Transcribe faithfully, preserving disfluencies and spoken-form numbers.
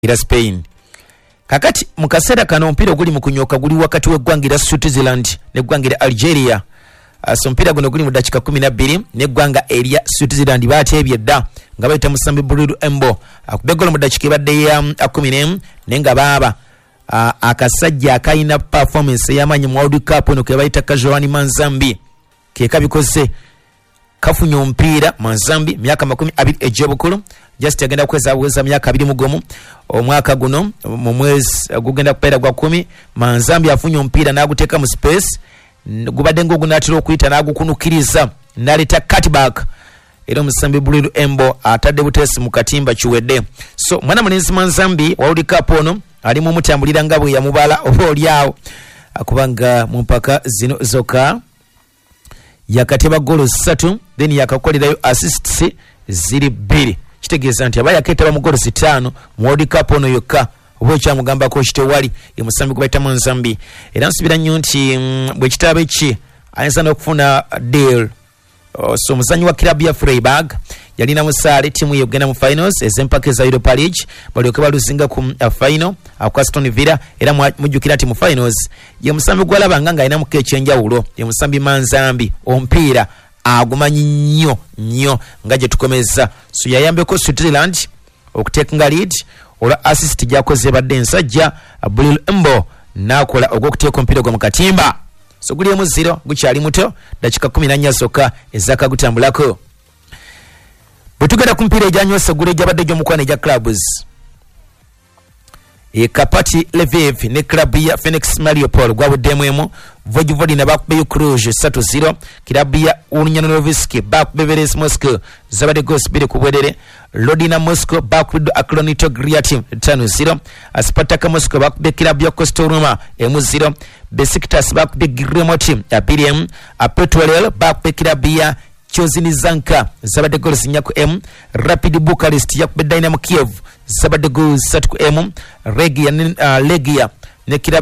ira Spain. Kakati mukasera kano mpira guli mukunyoka guli wakati w'eggwanga Switzerland n'eggwanga lya Algeria. So mpira guno guli mu dakika kumi na bbiri n'eggwanga erya Switzerland bateebye dda nga bayita Musambi Bululu Embo akube golo mu dakika ebadde ya kumi n'emu nenga baaba uh, akasajja akayina performance y'amanyi mu World Cup ono ke bayita Kajwani Manzambi ke kabikoze kafunye omupiira Manzambi myaka makumi abiri ejjobukulu just agenda kweza weza myaka abiri mugomu omwaka guno mu mwezi gugenda kupera gwa kumi Manzambi afunye omupiira n'aguteeka mu space gubadde ngo gunatira okuyita n'agukunukiriza n'aleta cutback era Musambi Bululu Embo atadde butesi mu katimba kiwedde. So mwana mulenzi Manzambi wa World Cup ono ali mu mutambulira nga bwe yamubala oba olyawo akubanga mu mpaka zino zokka yakateba golo ssatu then yakakolerayo assists ziri bbiri kitegeeza nti aba yaketeba mu golo sitaano mu World Cup ono yokka oba ekyamugamba ko kitewali ye Musambi kubaita Manzambi era nsubira nnyo nti mm, bwe kitaba eki ayinza n'okufuna deal. Uh, so muzanyi wa kilabu ya Freiburg yalina musaale timu yogenda mu finals ezempaka za Europa League balyoke baluzinga ku uh, final uh, Aston Villa era mujjukira ati mu finals ye Musambi gwalabanga nga alina muka ekyenjawulo ye Musambi Manzambi omupiira agumanyi nnyo nnyo nga gye tukomeza. So yayambeko Switzerland okuteeka lead olwa assist gyakoze badde ensajja Bululu Embo n'akola ogw'okuteeka omupiira gwa mu katimba. So guli emu zero gukyali muto dakika kumi na nnya zokka ezaka gutambulako. Bwetugenda ku mpiira egyanywesa gule gyabadde gy'omukwano egya clubs e Kapati Lviv ne club ya Phoenix Mariupol gwabuddemu emu Vojvodina bakube Cluj three zero club ya Ulyanovsk bakube Veres Moscow zabade goals bbiri ku bwerere Lodina Moscow bakube Akronito Griatim five zero Spartak Moscow bakube club ya Kostoruma emu zero Besiktas bakube Gremoti abiri emu Petrolel bakube club ya Chozini Zanka zabade goals nyako emu Rapid Bucharest yakube Dynamo Kiev zabade goals three ku emu Regia uh, Legia ne